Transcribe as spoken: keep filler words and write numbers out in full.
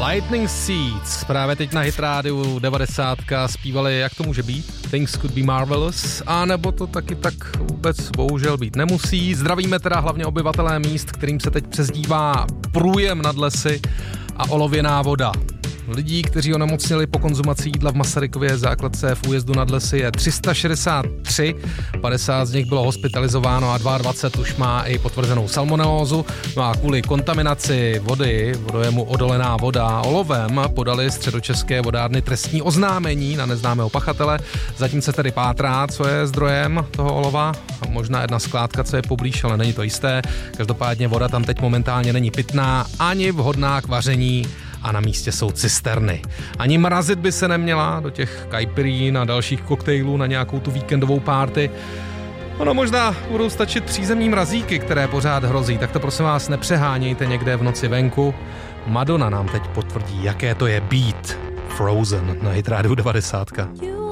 Lightning Seeds, právě teď na Hit rádiu devadesát zpívali Jak to může být, Things Could Be Marvelous, a nebo to taky tak vůbec bohužel být nemusí. Zdravíme teda hlavně obyvatelé míst, kterým se teď přezdívá Průjem nad lesy a Olověná voda. Lidí, kteří onemocněli po konzumaci jídla v Masarykově základce v Újezdu nad lesy, je tři sta šedesát tři, padesát z nich bylo hospitalizováno a dvacet dva už má i potvrzenou salmonelózu. No a kvůli kontaminaci vody, vodojemu Odolená voda olovem, podali středočeské vodárny trestní oznámení na neznámého pachatele. Zatím se tedy pátrá, co je zdrojem toho olova. Možná jedna skládka, co je poblíž, ale není to jisté. Každopádně voda tam teď momentálně není pitná ani vhodná k vaření a na místě jsou cisterny. Ani mrazit by se neměla do těch kajpirín a dalších koktejlů na nějakou tu víkendovou party. Ono možná budou stačit přízemní mrazíky, které pořád hrozí, tak to prosím vás nepřehánějte někde v noci venku. Madonna nám teď potvrdí, jaké to je být Frozen na Hit rádiu devadesát.